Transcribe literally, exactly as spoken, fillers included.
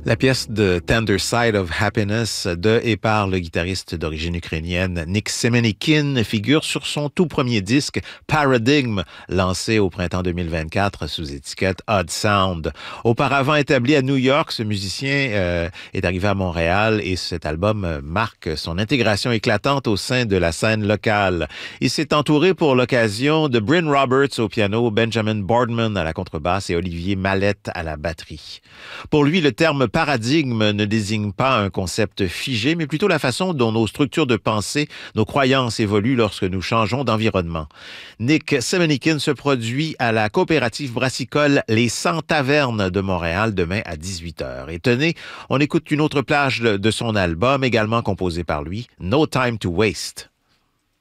La pièce de Tender Side of Happiness de et par le guitariste d'origine ukrainienne Nick Semenikin figure sur son tout premier disque Paradigm, lancé au printemps deux mille vingt-quatre sous étiquette Odd Sound. Auparavant établi à New York, ce musicien euh, est arrivé à Montréal et cet album marque son intégration éclatante au sein de la scène locale. Il s'est entouré pour l'occasion de Bryn Roberts au piano, Benjamin Boardman à la contrebasse et Olivier Mallette à la batterie. Pour lui, le terme paradigme ne désigne pas un concept figé, mais plutôt la façon dont nos structures de pensée, nos croyances évoluent lorsque nous changeons d'environnement. Nick Semenikin se produit à la coopérative brassicole Les cent Tavernes de Montréal demain à dix-huit heures. Et tenez, on écoute une autre plage de son album, également composé par lui, No Time to Waste.